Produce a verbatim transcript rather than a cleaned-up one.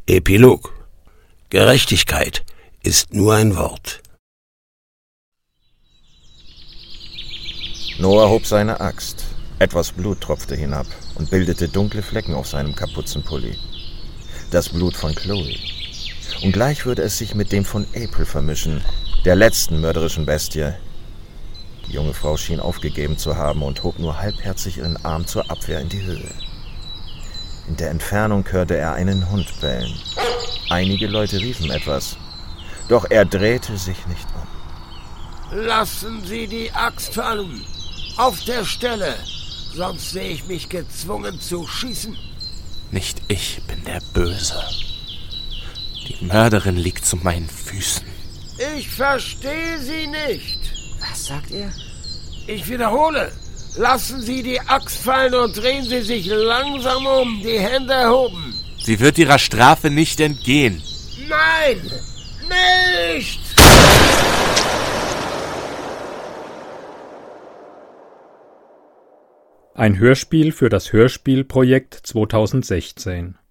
Epilog. Gerechtigkeit ist nur ein Wort. Noah hob seine Axt. Etwas Blut tropfte hinab und bildete dunkle Flecken auf seinem Kapuzenpulli. Das Blut von Chloe. Und gleich würde es sich mit dem von April vermischen, der letzten mörderischen Bestie. Die junge Frau schien aufgegeben zu haben und hob nur halbherzig ihren Arm zur Abwehr in die Höhe. In der Entfernung hörte er einen Hund bellen. Einige Leute riefen etwas, doch er drehte sich nicht um. Lassen Sie die Axt fallen! Auf der Stelle! Sonst sehe ich mich gezwungen zu schießen. Nicht ich bin der Böse. Die Mörderin liegt zu meinen Füßen. Ich verstehe Sie nicht. Was sagt er? Ich wiederhole. Lassen Sie die Axt fallen und drehen Sie sich langsam um, die Hände erhoben. Sie wird ihrer Strafe nicht entgehen. Nein! Nicht! Ein Hörspiel für das Hörspielprojekt zweitausendsechzehn.